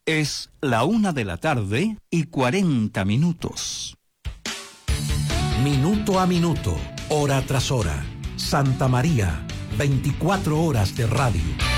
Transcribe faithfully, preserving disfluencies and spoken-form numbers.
Es la una de la tarde y cuarenta minutos. Minuto a minuto, hora tras hora. Santa María, veinticuatro horas de radio.